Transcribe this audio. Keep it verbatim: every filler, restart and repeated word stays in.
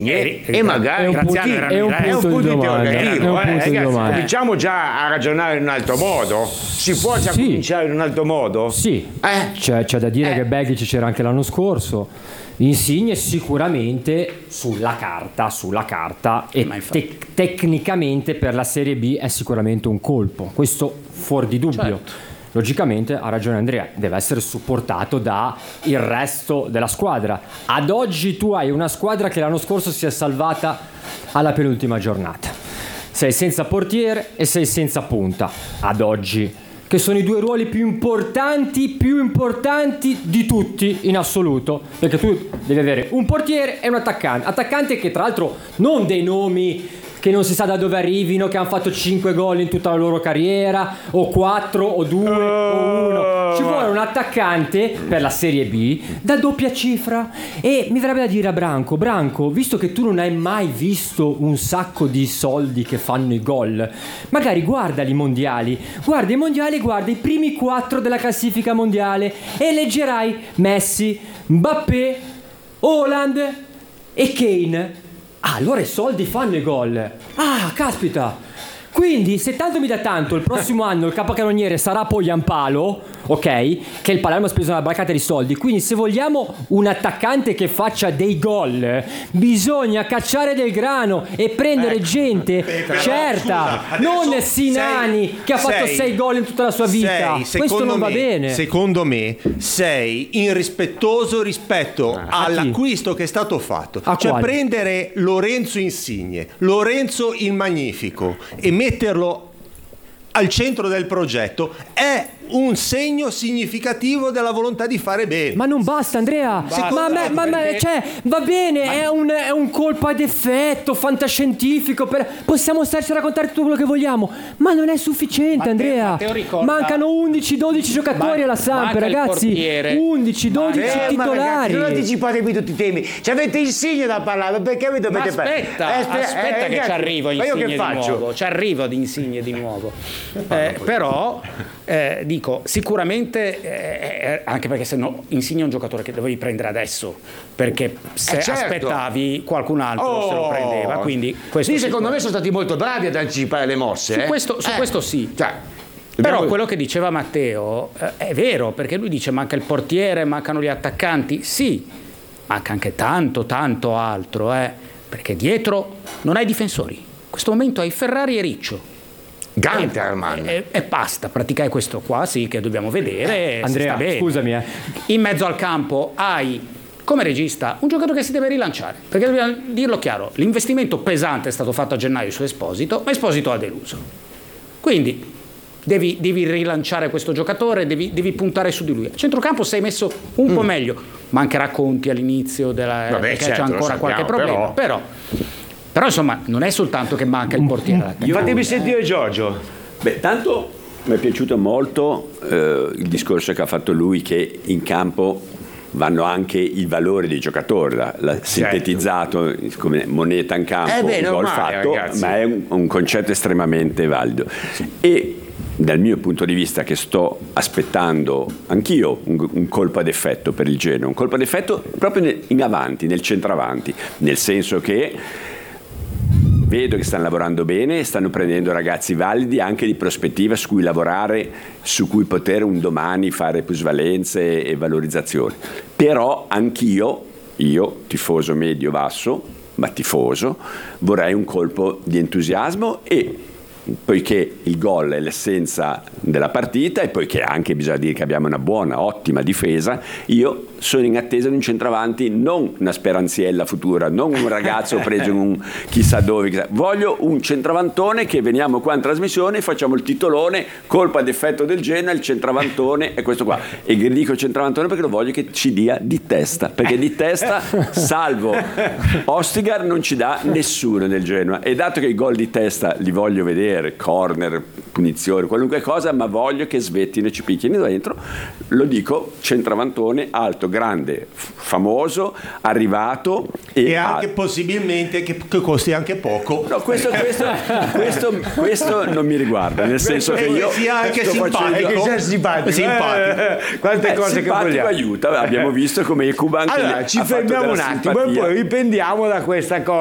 E, e magari è un punto, è un è un punto interrogativo, è un punto eh, di ragazzi, domanda. cominciamo già a ragionare in un altro modo. Si può già Sì. cominciare in un altro modo? Sì, Eh? c'è, c'è da dire Eh. che Begic c'era anche l'anno scorso. Insigne sicuramente sulla carta, sulla carta e te- tecnicamente per la Serie B è sicuramente un colpo, questo fuori di dubbio. Certo. Logicamente ha ragione Andrea, deve essere supportato da il resto della squadra. Ad oggi tu hai una squadra che l'anno scorso si è salvata alla penultima giornata. Sei senza portiere e sei senza punta ad oggi, che sono i due ruoli più importanti, più importanti di tutti in assoluto, perché tu devi avere un portiere e un attaccante. Attaccante che tra l'altro non dei nomi che non si sa da dove arrivino, che hanno fatto cinque gol in tutta la loro carriera, o quattro, o due, o uno. Ci vuole un attaccante per la Serie B da doppia cifra. E mi verrebbe da dire a Branco, Branco, visto che tu non hai mai visto un sacco di soldi che fanno i gol, magari guarda i mondiali, guarda i mondiali, guarda i primi quattro della classifica mondiale e leggerai Messi, Mbappé, Haaland e Kane. Ah, allora i soldi fanno i gol. Ah, caspita. Quindi, se tanto mi dà tanto, il prossimo anno il capocannoniere sarà Pogliampalo, ok? Che il Palermo ha speso una barcata di soldi. Quindi, se vogliamo un attaccante che faccia dei gol, bisogna cacciare del grano e prendere ecco. gente Però, certa, scusa, non adesso Sinani sei, che ha fatto sei, sei gol in tutta la sua vita. sei, Questo non me, va bene. Secondo me sei irrispettoso rispetto ah, all'acquisto che è stato fatto. A cioè quale? prendere Lorenzo Insigne, Lorenzo il Magnifico e metterlo al centro del progetto è un segno significativo della volontà di fare bene. Ma non basta, Andrea. Basta, ma, ma, ma, ma perché... cioè, va bene, ma... è, un, è un colpo ad effetto fantascientifico. Per... Possiamo starci a raccontare tutto quello che vogliamo, ma non è sufficiente, Matteo, Andrea. Matteo ricorda... Mancano undici dodici giocatori Ma... alla Samp, ragazzi. undici dodici Eh, titolari. ma ragazzi, non anticipatevi tutti i temi. Ci avete Insigne da parlare, perché avete Ma dovete aspetta, eh, spe- aspetta eh, che ragazzi, ci arrivo ma io Insigne che di faccio? nuovo, ci arrivo ad Insigne di nuovo. Eh, però eh, dico sicuramente eh, anche perché se no Insigne è un giocatore che dovevi prendere adesso, perché se Eh, certo. aspettavi qualcun altro Oh. se lo prendeva, quindi questo sì, secondo sicuro. me sono stati molto bravi ad anticipare le mosse. Su eh. questo, su Eh. questo sì. Cioè, Però dobbiamo- quello che diceva Matteo eh, è vero, perché lui dice manca il portiere, mancano gli attaccanti. Sì, manca anche tanto, tanto altro, eh, perché dietro non hai difensori. In questo momento hai Ferrari e Riccio. Ganterman. E, e basta, pratica è questo qua, sì, che dobbiamo vedere. se Andrea, sta bene. scusami, eh. In mezzo al campo hai, come regista, un giocatore che si deve rilanciare. Perché dobbiamo dirlo chiaro, l'investimento pesante è stato fatto a gennaio su Esposito, ma Esposito ha deluso. Quindi devi, devi rilanciare questo giocatore, devi, devi puntare su di lui. A centrocampo sei messo un po' meglio. Mancherà Conti all'inizio, della, Vabbè, perché certo, c'è lo ancora sappiamo, qualche problema. però- Però, però insomma non è soltanto che manca il portiere. Fatemi sentire Giorgio. Beh, tanto mi è piaciuto molto eh, il discorso che ha fatto lui, che in campo vanno anche i valori dei giocatori, l'ha, l'ha sintetizzato come moneta in campo, Eh beh, un gol normale, fatto, ragazzi. ma è un, un concetto estremamente valido. E dal mio punto di vista, che sto aspettando anch'io un, un colpo ad effetto per il Genoa, un colpo ad effetto proprio nel, in avanti, nel centravanti, nel senso che vedo che stanno lavorando bene, stanno prendendo ragazzi validi anche di prospettiva su cui lavorare, su cui poter un domani fare plusvalenze e valorizzazioni. Però anch'io, io tifoso medio-basso, ma tifoso, vorrei un colpo di entusiasmo, e poiché il gol è l'essenza della partita e poiché anche bisogna dire che abbiamo una buona, ottima difesa, io sono in attesa di un centravanti, non una speranziella futura, non un ragazzo preso in un chissà dove, chissà. Voglio un centravantone che veniamo qua in trasmissione, facciamo il titolone, colpo ad effetto del Genoa, il centravantone è questo qua. E dico centravantone perché lo voglio che ci dia di testa, perché di testa, salvo Ostigar, non ci dà nessuno del Genoa, e dato che i gol di testa li voglio vedere, corner, punizione, qualunque cosa, ma voglio che svettino e ci picchino dentro. Lo dico, centravantone, alto, grande, f- famoso, arrivato e, E anche alto. possibilmente che, che costi anche poco. No, questo, questo, questo, questo non mi riguarda, nel senso che E io sia anche sto simpatico. facendo- Che sia simpatico. Simpatico. Eh, quante Eh, cose che simpatico vogliamo. aiuta, abbiamo visto come Ecuban Allora, ci ha fatto fermiamo della un attimo e simpatia. poi riprendiamo da questa cosa.